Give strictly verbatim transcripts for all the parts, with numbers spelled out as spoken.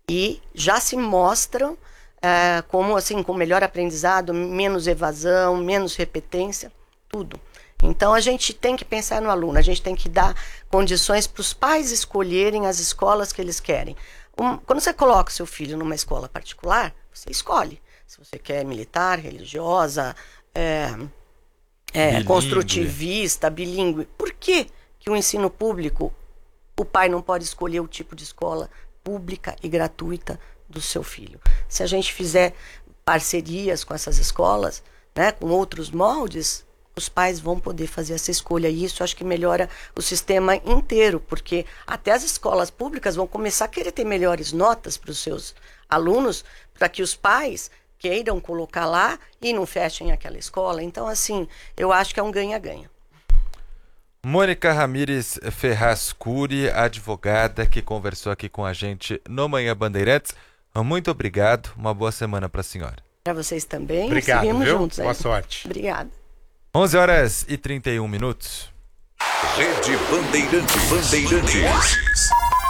e já se mostram é, como assim, com melhor aprendizado, menos evasão, menos repetência, tudo. Então a gente tem que pensar no aluno, a gente tem que dar condições para os pais escolherem as escolas que eles querem. Um, quando você coloca o seu filho numa escola particular, você escolhe. Se você quer militar, religiosa, é, é, construtivista, bilíngue. Por que que o ensino público, o pai não pode escolher o tipo de escola pública e gratuita do seu filho? Se a gente fizer parcerias com essas escolas, né, com outros moldes, os pais vão poder fazer essa escolha. E isso acho que melhora o sistema inteiro, porque até as escolas públicas vão começar a querer ter melhores notas para os seus alunos, para que os pais queiram colocar lá e não fechem aquela escola. Então, assim, eu acho que é um ganha-ganha. Mônica Ramires Ferraz Cury, advogada que conversou aqui com a gente no Manhã Bandeirantes. Muito obrigado, uma boa semana para a senhora. Para vocês também. Obrigado, seguimos viu? juntos. Boa aí. sorte. Obrigada. onze horas e trinta e um minutos. Rede Bandeirantes. Bandeirantes.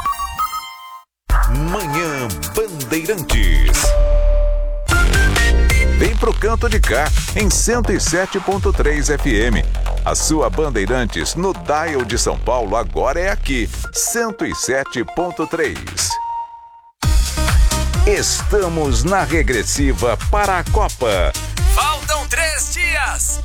Manhã Bandeirantes. Vem pro canto de cá, em cento e sete ponto três F M. A sua Bandeirantes no dial de São Paulo agora é aqui, cento e sete ponto três. Estamos na regressiva para a Copa. Faltam três dias.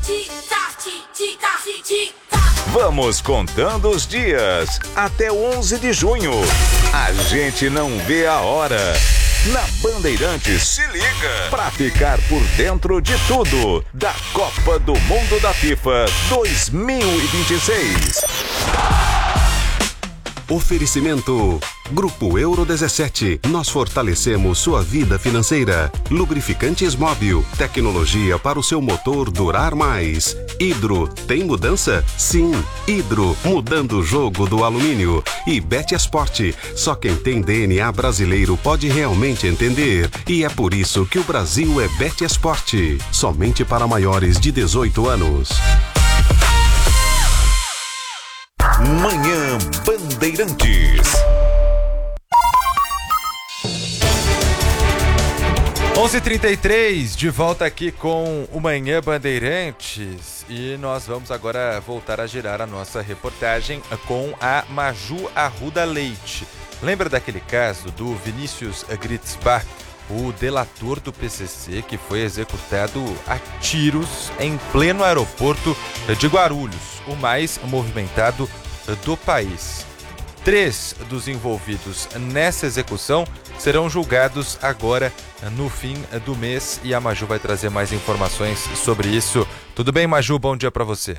Vamos contando os dias até onze de junho. A gente não vê a hora. Na Bandeirantes, se liga pra ficar por dentro de tudo da Copa do Mundo da FIFA dois mil e vinte e seis. Oferecimento Grupo Euro dezessete. Nós fortalecemos sua vida financeira. Lubrificantes Móbil. Tecnologia para o seu motor durar mais. Hidro. Tem mudança? Sim. Hidro. Mudando o jogo do alumínio. E Beteasport. Só quem tem D N A brasileiro pode realmente entender. E é por isso que o Brasil é Beteasport. Somente para maiores de dezoito anos. Manhã Bandeirantes. onze e trinta e três, de volta aqui com o Manhã Bandeirantes e nós vamos agora voltar a girar a nossa reportagem com a Maju Arruda Leite. Lembra daquele caso do Vinícius Gritzbach, o delator do P C C que foi executado a tiros em pleno aeroporto de Guarulhos, o mais movimentado do país. Três dos envolvidos nessa execução serão julgados agora no fim do mês e a Maju vai trazer mais informações sobre isso. Tudo bem, Maju? Bom dia para você.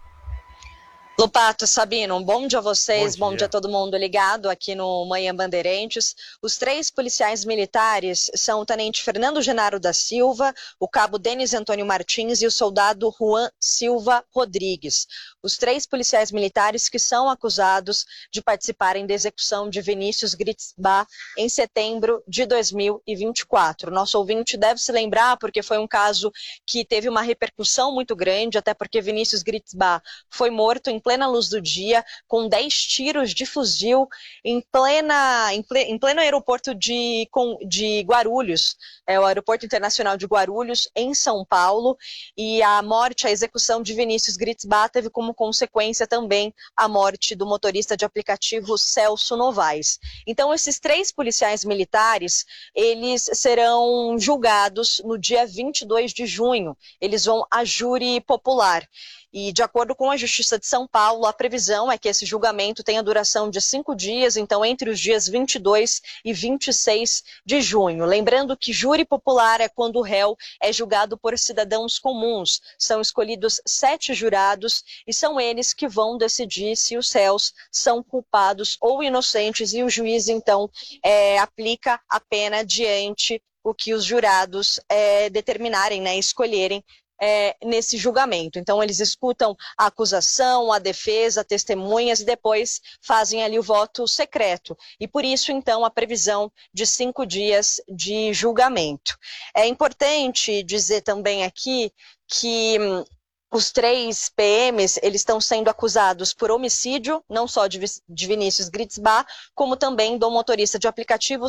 Lopato, Sabino, um bom dia a vocês, bom dia. bom dia a todo mundo ligado aqui no Manhã Bandeirantes. Os três policiais militares são o tenente Fernando Genaro da Silva, o cabo Denis Antônio Martins e o soldado Juan Silva Rodrigues. Os três policiais militares que são acusados de participarem da execução de Vinícius Gritzbach em setembro de dois mil e vinte e quatro. Nosso ouvinte deve se lembrar porque foi um caso que teve uma repercussão muito grande, até porque Vinícius Gritzbach foi morto em plena luz do dia, com dez tiros de fuzil em, plena, em, ple, em pleno aeroporto de, com, de Guarulhos, é, o aeroporto internacional de Guarulhos, em São Paulo, e a morte, a execução de Vinícius Gritzbach teve como consequência também a morte do motorista de aplicativo Celso Novaes. Então, esses três policiais militares, eles serão julgados no dia vinte e dois de junho, eles vão a júri popular. E, de acordo com a Justiça de São Paulo, a previsão é que esse julgamento tenha duração de cinco dias, então entre os dias vinte e dois e vinte e seis de junho. Lembrando que júri popular é quando o réu é julgado por cidadãos comuns. São escolhidos sete jurados e são eles que vão decidir se os réus são culpados ou inocentes e o juiz, então, é, aplica a pena diante o que os jurados é, determinarem, né, escolherem É, nesse julgamento. Então eles escutam a acusação, a defesa, testemunhas e depois fazem ali o voto secreto. E por isso, então, a previsão de cinco dias de julgamento. É importante dizer também aqui que hum, os três P Ms, eles estão sendo acusados por homicídio, não só de, de Vinícius Gritzbach, como também do motorista de aplicativo